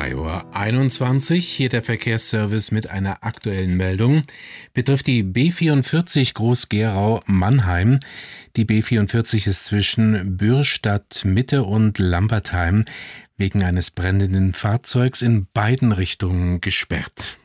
3:21 Uhr, hier der Verkehrsservice mit einer aktuellen Meldung. Betrifft die B44 Groß-Gerau-Mannheim. Die B44 ist zwischen Bürstadt-Mitte und Lampertheim wegen eines brennenden Fahrzeugs in beiden Richtungen gesperrt.